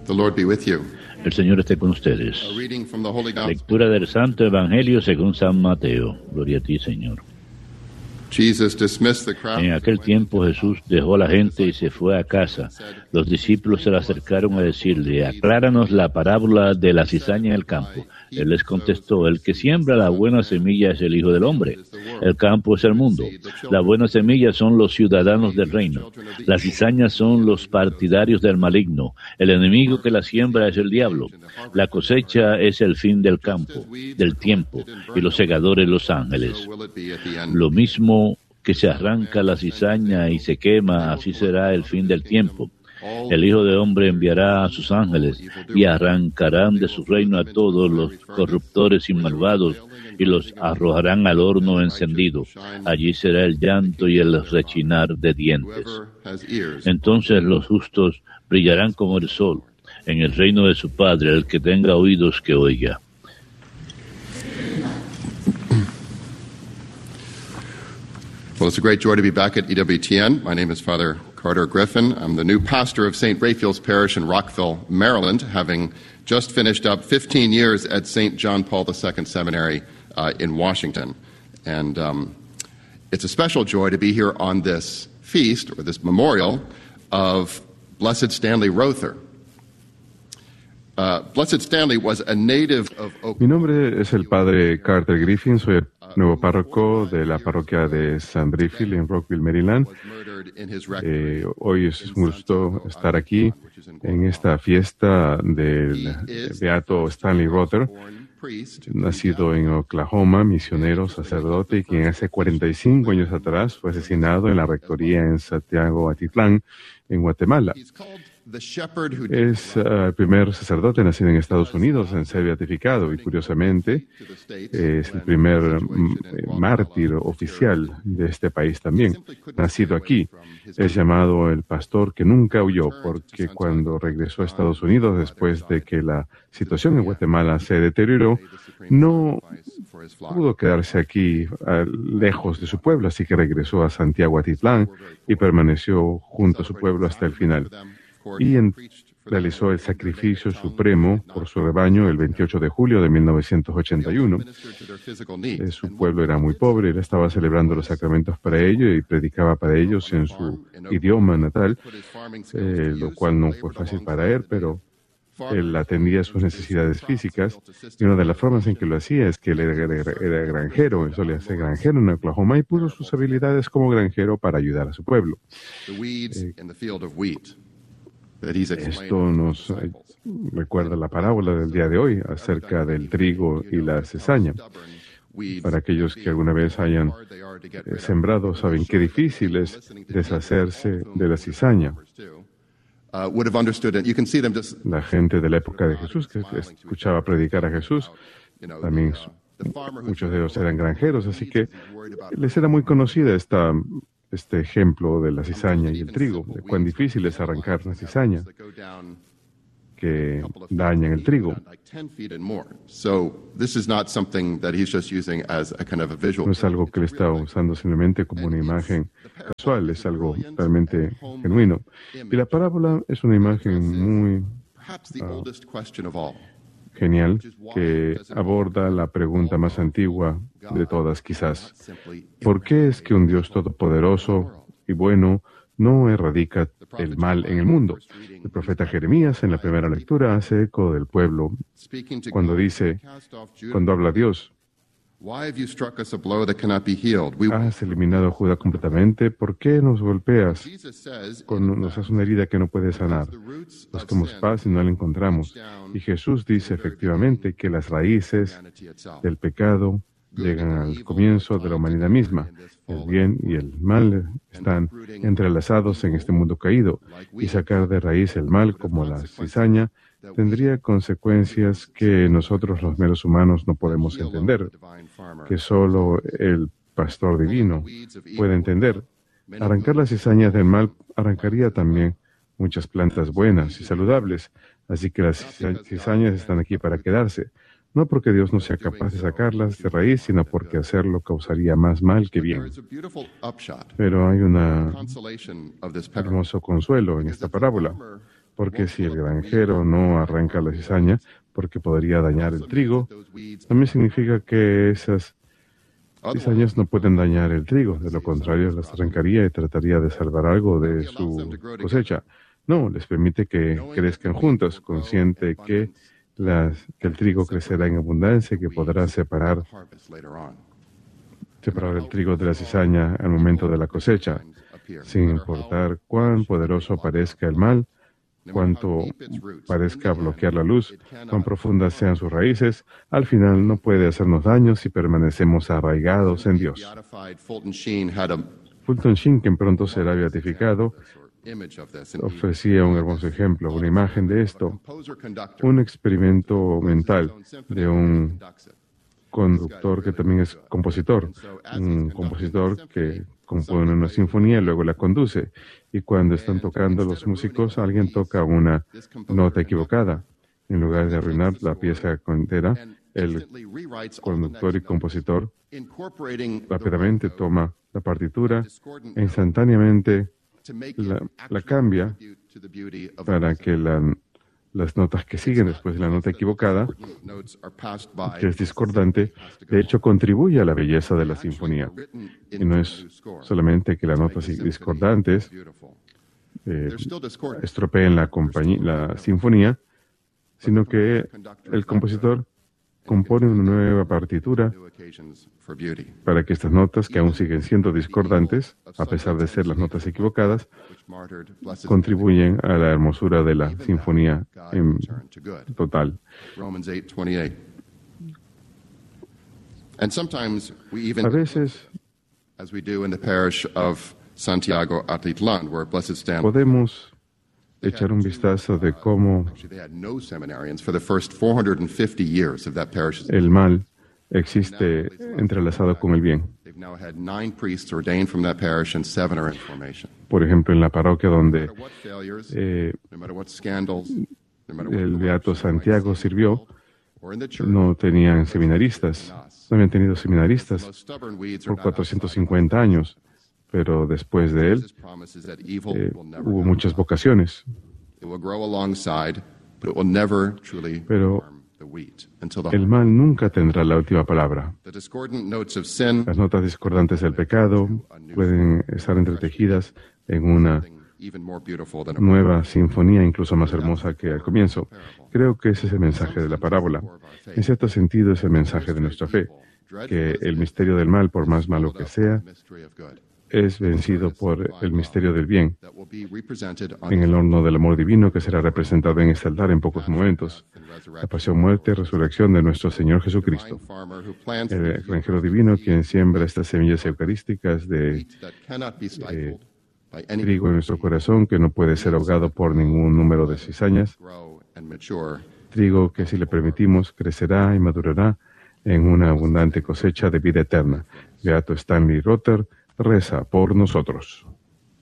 The Lord be with you. El Señor esté con ustedes. A reading from the Holy Gospel. Lectura del Santo Evangelio según San Mateo. Gloria a ti, Señor. Jesus dismissed the crowd. En aquel tiempo Jesús dejó a la gente y se fue a casa. Los discípulos se le acercaron a decirle: acláranos la parábola de la cizaña en el campo. Él les contestó: el que siembra la buena semilla es el Hijo del Hombre. El campo es el mundo. La buena semilla son los ciudadanos del reino. Las cizañas son los partidarios del maligno. El enemigo que la siembra es el diablo. La cosecha es el fin del campo, del tiempo, y los segadores los ángeles. Lo mismo que se arranca la cizaña y se quema, así será el fin del tiempo. El Hijo del Hombre enviará a sus ángeles y arrancarán de su reino a todos los corruptores y malvados y los arrojarán al horno encendido. Allí será el llanto y el rechinar de dientes. Entonces los justos brillarán como el sol en el reino de su Padre. El que tenga oídos, que oiga. Well, it's a great joy to be back at EWTN. My name is Father Carter Griffin. I'm the new pastor of St. Raphael's Parish in Rockville, Maryland, having just finished up 15 years at St. John Paul II Seminary in Washington. And it's a special joy to be here on this feast, or this memorial, of Blessed Stanley Rother. Blessed Stanley was a native of Oak. Mi nombre es el Padre Carter Griffin, soy el nuevo párroco de la parroquia de San Brifield en Rockville, Maryland. Hoy es un gusto estar aquí en esta fiesta del beato Stanley Rother, nacido en Oklahoma, misionero, sacerdote, y quien hace 45 años atrás fue asesinado en la rectoría en Santiago Atitlán, en Guatemala. Es el primer sacerdote nacido en Estados Unidos en ser beatificado y, curiosamente, es el primer mártir oficial de este país también, nacido aquí. Es llamado el pastor que nunca huyó, porque cuando regresó a Estados Unidos, después de que la situación en Guatemala se deterioró, no pudo quedarse aquí lejos de su pueblo, así que regresó a Santiago Atitlán y permaneció junto a su pueblo hasta el final. Y realizó el sacrificio supremo por su rebaño el 28 de julio de 1981. Su pueblo era muy pobre, él estaba celebrando los sacramentos para ellos y predicaba para ellos en su idioma natal, lo cual no fue fácil para él, pero él atendía sus necesidades físicas, y una de las formas en que lo hacía es que él era granjero, él solía ser granjero en Oklahoma y puso sus habilidades como granjero para ayudar a su pueblo. Esto nos recuerda la parábola del día de hoy acerca del trigo y la cizaña. Para aquellos que alguna vez hayan sembrado, saben qué difícil es deshacerse de la cizaña. La gente de la época de Jesús, que escuchaba predicar a Jesús, también muchos de ellos eran granjeros, así que les era muy conocida este ejemplo de la cizaña y el trigo, de cuán difícil es arrancar la cizaña que dañan el trigo. No es algo que le está usando simplemente como una imagen casual, es algo realmente genuino. Y la parábola es una imagen muy genial que aborda la pregunta más antigua de todas, quizás. ¿Por qué es que un Dios todopoderoso y bueno no erradica el mal en el mundo? El profeta Jeremías, en la primera lectura, hace eco del pueblo cuando habla Dios: has eliminado a Judá completamente, ¿por qué nos golpeas? Nos hace una herida que no puede sanar. Buscamos paz y no la encontramos. Y Jesús dice efectivamente que las raíces del pecado llegan al comienzo de la humanidad misma. El bien y el mal están entrelazados en este mundo caído, y sacar de raíz el mal, como la cizaña, tendría consecuencias que nosotros los meros humanos no podemos entender, que solo el pastor divino puede entender. Arrancar las cizañas del mal arrancaría también muchas plantas buenas y saludables, así que las cizañas están aquí para quedarse. No porque Dios no sea capaz de sacarlas de raíz, sino porque hacerlo causaría más mal que bien. Pero hay un hermoso consuelo en esta parábola. porque si el granjero no arranca la cizaña, porque podría dañar el trigo, también significa que esas cizañas no pueden dañar el trigo. De lo contrario, las arrancaría y trataría de salvar algo de su cosecha. No, les permite que crezcan juntas, consciente que el trigo crecerá en abundancia, que podrá separar el trigo de la cizaña al momento de la cosecha, sin importar cuán poderoso parezca el mal, cuánto parezca bloquear la luz, cuán profundas sean sus raíces, al final no puede hacernos daño si permanecemos arraigados en Dios. Fulton Sheen, quien pronto será beatificado, ofrecía un hermoso ejemplo, una imagen de esto, un experimento mental de un conductor que también es compositor, un compositor que compone una sinfonía y luego la conduce. Y cuando están tocando los músicos, alguien toca una nota equivocada. En lugar de arruinar la pieza entera, el conductor y compositor rápidamente toma la partitura e instantáneamente la cambia para que las notas que siguen después de la nota equivocada, que es discordante, de hecho contribuye a la belleza de la sinfonía. Y no es solamente que las notas discordantes estropeen la sinfonía, sino que el compositor compone una nueva partitura para que estas notas, que aún siguen siendo discordantes, a pesar de ser las notas equivocadas, contribuyen a la hermosura de la sinfonía en total. A veces podemos echar un vistazo de cómo el mal existe entrelazado con el bien. Por ejemplo, en la parroquia donde el beato Santiago sirvió, no tenían seminaristas, no habían tenido seminaristas por 450 años. Pero después de él hubo muchas vocaciones. Pero el mal nunca tendrá la última palabra. Las notas discordantes del pecado pueden estar entretejidas en una nueva sinfonía, incluso más hermosa que al comienzo. Creo que ese es el mensaje de la parábola. En cierto sentido es el mensaje de nuestra fe, que el misterio del mal, por más malo que sea, es vencido por el misterio del bien en el horno del amor divino que será representado en este altar en pocos momentos. La pasión, muerte y resurrección de nuestro Señor Jesucristo. El granjero divino quien siembra estas semillas eucarísticas de trigo en nuestro corazón que no puede ser ahogado por ningún número de cizañas. Trigo que si le permitimos crecerá y madurará en una abundante cosecha de vida eterna. Beato Stanley Rother reza por nosotros.